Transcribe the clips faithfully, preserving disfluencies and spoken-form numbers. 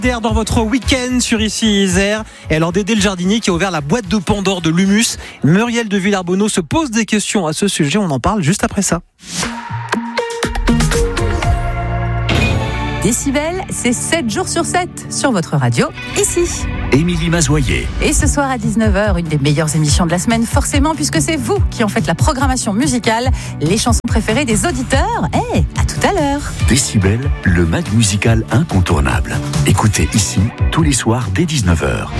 Dans votre week-end sur Ici Isère. Et alors Dédé le jardinier qui a ouvert la boîte de Pandore de l'humus. Muriel de Villarbono se pose des questions à ce sujet. On en parle juste après ça. Décibel, c'est sept jours sur sept sur votre radio, ici. Émilie Mazoyer. Et ce soir à dix-neuf heures, une des meilleures émissions de la semaine, forcément, puisque c'est vous qui en faites la programmation musicale, les chansons préférées des auditeurs. Eh, hey, à tout à l'heure. Décibel, le mag musical incontournable. Écoutez ici, tous les soirs dès dix-neuf heures.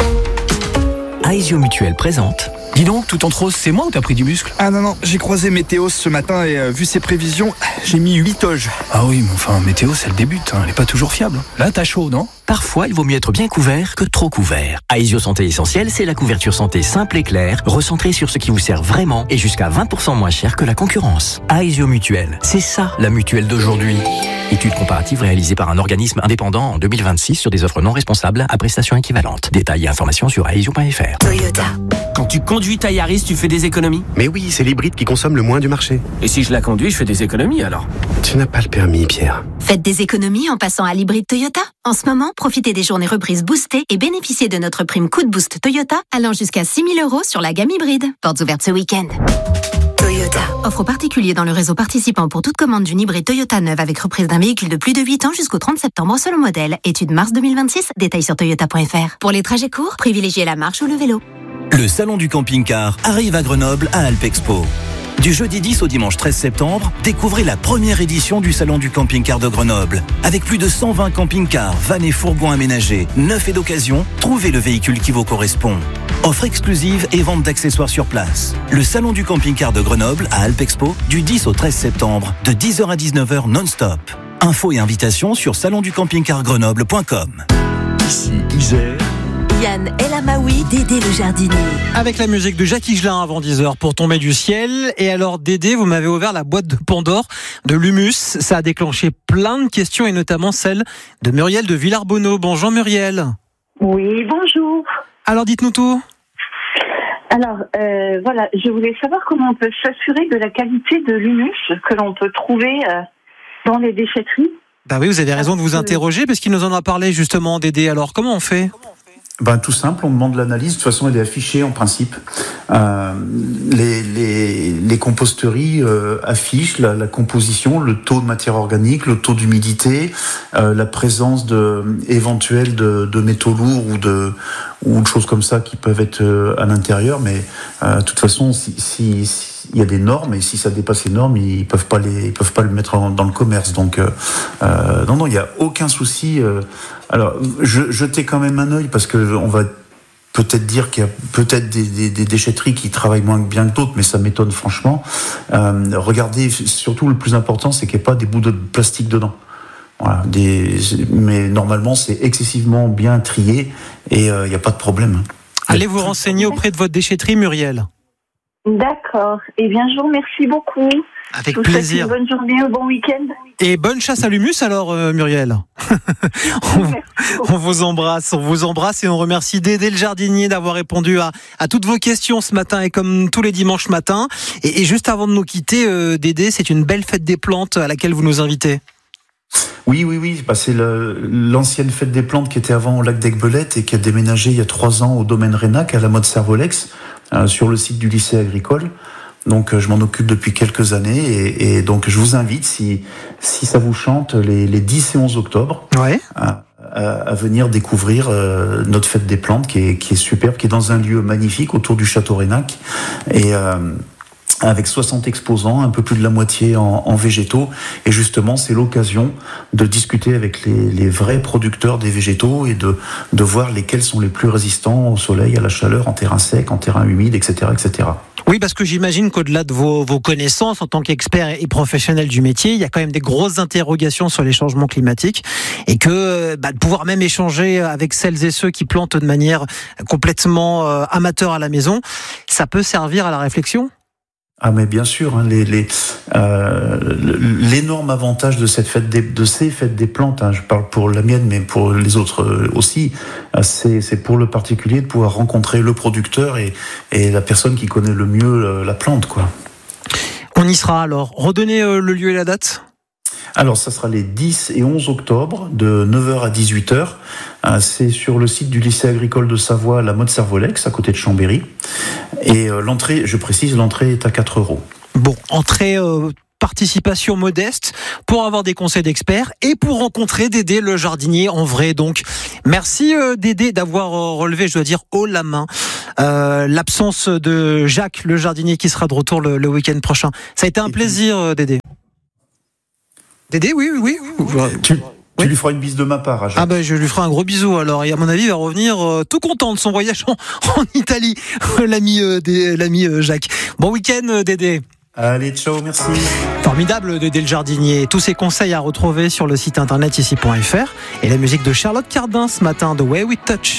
Aesio Mutuel présente. Dis donc, tout en rose, c'est moi ou t'as pris du muscle? Ah non, non, j'ai croisé Météos ce matin et euh, vu ses prévisions, j'ai mis huit oges. Ah oui, mais enfin, Météos, elle débute, hein, elle est pas toujours fiable. Là, t'as chaud, non? Parfois, il vaut mieux être bien couvert que trop couvert. Aesio Santé Essentielle, c'est la couverture santé simple et claire, recentrée sur ce qui vous sert vraiment et jusqu'à vingt pour cent moins cher que la concurrence. Aesio Mutuel, c'est ça la mutuelle d'aujourd'hui. Étude comparative réalisée par un organisme indépendant en deux mille vingt-six sur des offres non responsables à prestations équivalentes. Détails et informations sur aesio point f r. Toyota. Quand tu conduis ta Yaris, tu fais des économies? Mais oui, c'est l'hybride qui consomme le moins du marché. Et si je la conduis, je fais des économies alors? Tu n'as pas le permis, Pierre. Faites des économies en passant à l'hybride Toyota. En ce moment, profitez des journées reprises boostées et bénéficiez de notre prime coup de boost Toyota allant jusqu'à six mille euros sur la gamme hybride. Portes ouvertes ce week-end. Toyota. Offre aux particuliers dans le réseau participant pour toute commande d'une hybride Toyota neuve avec reprise d'un véhicule de plus de huit ans jusqu'au trente septembre selon modèle. Étude mars deux mille vingt-six. Détails sur toyota point f r. Pour les trajets courts, privilégiez la marche ou le vélo. Le salon du camping-car arrive à Grenoble à Alpexpo. Du jeudi dix au dimanche treize septembre, découvrez la première édition du salon du camping-car de Grenoble. Avec plus de cent vingt camping-cars, vannes et fourgons aménagés, neufs et d'occasion, trouvez le véhicule qui vous correspond. Offre exclusive et vente d'accessoires sur place. Le salon du camping-car de Grenoble à Alpexpo du dix au treize septembre, de dix heures à dix-neuf heures non-stop. Infos et invitations sur salon du camping car grenoble point com. Ici Isère. Yann El Amaoui, Dédé le jardinier. Avec la musique de Jacques Higelin avant dix heures pour tomber du ciel. Et alors Dédé, vous m'avez ouvert la boîte de Pandore de l'humus. Ça a déclenché plein de questions et notamment celle de Muriel de Villarbono. Bonjour Muriel. Oui, bonjour. Alors dites-nous tout. Alors, euh, voilà, je voulais savoir comment on peut s'assurer de la qualité de l'humus que l'on peut trouver euh, dans les déchetteries. Bah oui, vous avez raison de vous interroger parce qu'il nous en a parlé justement Dédé. Alors comment on fait ? Ben, tout simple, on demande l'analyse. De toute façon, elle est affichée en principe. Euh, les, les, les composteries euh, affichent la, la composition, le taux de matière organique, le taux d'humidité, euh, la présence de, éventuelle de, de métaux lourds ou de, ou de choses comme ça qui peuvent être euh, à l'intérieur. Mais euh, de toute façon, si, si, si il y a des normes et si ça dépasse les normes, ils peuvent pas les, ils peuvent pas le mettre en, dans le commerce. Donc, euh, euh, non, non, il y a aucun souci. Euh, alors, je, jetez quand même un œil parce que on va peut-être dire qu'il y a peut-être des, des, des déchetteries qui travaillent moins bien que d'autres, mais ça m'étonne franchement. Euh, regardez, surtout le plus important, c'est qu'il n'y ait pas des bouts de plastique dedans. Voilà, des, mais normalement, c'est excessivement bien trié et il euh, n'y a pas de problème. Allez vous renseigner auprès de votre déchetterie, Muriel. D'accord. Eh bien, je vous remercie beaucoup. Avec je vous plaisir. Une bonne journée, un bon week-end. Et bonne chasse à l'humus alors, euh, Muriel. on, on vous embrasse, on vous embrasse et on remercie Dédé le jardinier d'avoir répondu à, à toutes vos questions ce matin et comme tous les dimanches matins. Et, et juste avant de nous quitter, euh, Dédé, c'est une belle fête des plantes à laquelle vous nous invitez. Oui, oui, oui. Bah, c'est le, l'ancienne fête des plantes qui était avant au lac d'Aiguebelette et qui a déménagé il y a trois ans au domaine Rénac à la mode Servolex, euh, sur le site du lycée agricole. Donc, euh, je m'en occupe depuis quelques années et, et donc je vous invite, si si ça vous chante, les, les dix et onze octobre, ouais. à, à, à venir découvrir euh, notre fête des plantes qui est qui est superbe, qui est dans un lieu magnifique autour du château Rénac et euh, avec soixante exposants, un peu plus de la moitié en, en végétaux. Et justement, c'est l'occasion de discuter avec les, les vrais producteurs des végétaux et de, de voir lesquels sont les plus résistants au soleil, à la chaleur, en terrain sec, en terrain humide, et cetera, et cetera. Oui, parce que j'imagine qu'au-delà de vos, vos connaissances en tant qu'expert et professionnel du métier, il y a quand même des grosses interrogations sur les changements climatiques et que bah, de pouvoir même échanger avec celles et ceux qui plantent de manière complètement euh, amateur à la maison, ça peut servir à la réflexion. Ah mais bien sûr, hein, les, les, euh, l'énorme avantage de cette fête des, de ces fêtes des plantes, hein, je parle pour la mienne, mais pour les autres aussi, c'est, c'est pour le particulier de pouvoir rencontrer le producteur et, et la personne qui connaît le mieux la plante, quoi. On y sera alors. Redonnez le lieu et la date. Alors, ça sera les dix et onze octobre, de neuf heures à dix-huit heures. C'est sur le site du lycée agricole de Savoie, à la Motte-Servolex, à côté de Chambéry. Et l'entrée, je précise, l'entrée est à quatre euros. Bon, entrée... Euh... participation modeste pour avoir des conseils d'experts et pour rencontrer Dédé le jardinier en vrai. Donc merci euh, Dédé d'avoir euh, relevé, je dois dire, haut la main euh, l'absence de Jacques le jardinier qui sera de retour le, le week-end prochain. Ça a été un et plaisir puis... euh, Dédé. Dédé, oui, oui, oui. Tu, tu oui. lui feras une bise de ma part à Jacques. Ah ben je lui ferai un gros bisou alors, et à mon avis il va revenir euh, tout content de son voyage en, en Italie, l'ami, euh, des, l'ami euh, Jacques. Bon week-end euh, Dédé. Allez, ciao, merci. Formidable Dédé le jardinier. Tous ces conseils à retrouver sur le site internet ici point f r et la musique de Charlotte Cardin ce matin de Way We Touch.